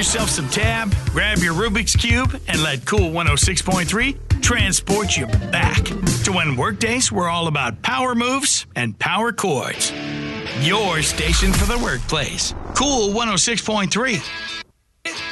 yourself some tab, grab your Rubik's Cube, and let Cool 106.3 transport you back to when workdays were all about power moves and power chords. Your station for the workplace. Cool 106.3.